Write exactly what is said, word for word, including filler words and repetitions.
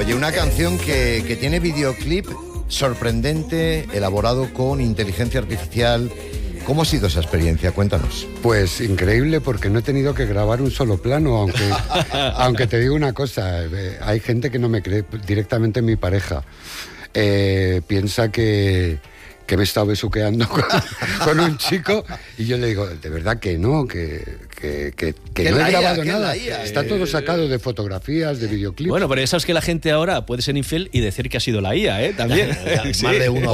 Oye, una canción que, que tiene videoclip sorprendente, elaborado con inteligencia artificial. ¿Cómo ha sido esa experiencia? Cuéntanos. Pues increíble, porque no he tenido que grabar un solo plano, aunque, aunque te digo una cosa, eh, hay gente que no me cree, directamente mi pareja. Eh, piensa que, que me he estado besuqueando con, con un chico y yo le digo, de verdad que no, que, que, que, que no he grabado nada. Está todo sacado de fotografías, de videoclips. Bueno, pero eso es que la gente ahora puede ser infiel y decir que ha sido la I A, ¿eh? También. Más de uno.